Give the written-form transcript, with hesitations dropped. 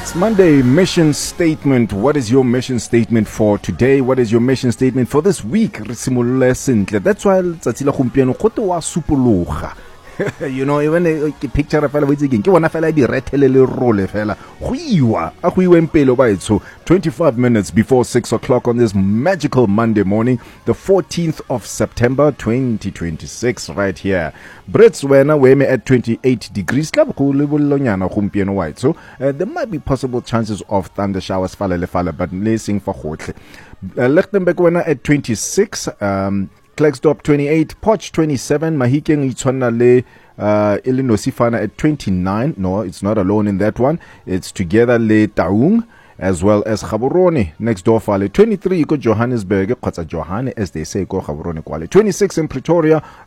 Monday mission statement. What is your mission statement for today? What is your mission statement for this week? That's why tsatsi la gompieno go te wa supologa. You know, even a picture of fela witse ke bona fela di retele le role fela go iwa a go iwa mpelo ba etso 25 minutes before 6 o'clock on this magical Monday morning, the 14th of September 2026, right here. Brits wena we at 28 degrees club go lebolonyana gompieno white, so there might be possible chances of thunder showers fala le fala, but lessing for gotle. Lichtenburg wena at 26, Klerksdorp 28, Potch 27, Mahikeng itshwana le Illinois Sifana at 29. No, it's not alone in that one. It's together le Taung as well as Gaborone. Next door fale 23 go Johannesburg, Kotsa Johane as they say go Gaborone kwale. 26 in Pretoria,